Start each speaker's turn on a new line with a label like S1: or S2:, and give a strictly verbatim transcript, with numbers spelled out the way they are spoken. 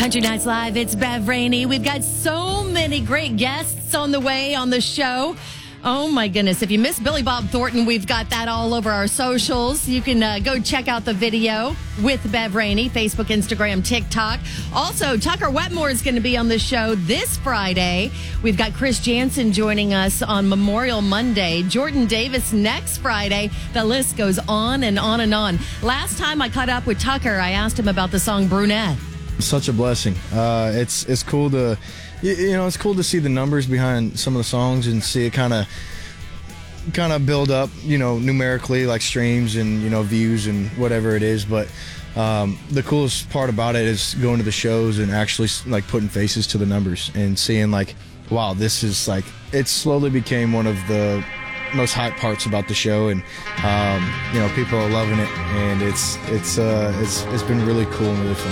S1: Country Nights Live, it's Bev Rainey. We've got so many great guests on the way on the show. Oh, my goodness. If you missed Billy Bob Thornton, we've got that all over our socials. You can uh, go check out the video with Bev Rainey, Facebook, Instagram, TikTok. Also, Tucker Wetmore is going to be on the show this Friday. We've got Chris Jansen joining us on Memorial Monday. Jordan Davis next Friday. The list goes on and on and on. Last time I caught up with Tucker, I asked him about the song Brunette.
S2: Such a blessing. Uh, it's it's cool to, you, you know, it's cool to see the numbers behind some of the songs and see it kind of kind of build up, you know, numerically, like streams and, you know, views and whatever it is. But um, the coolest part about it is going to the shows and actually like putting faces to the numbers and seeing like, wow, this is like, it slowly became one of the most hype parts about the show, and um, you know, people are loving it, and it's it's uh, it's it's been really cool and really fun.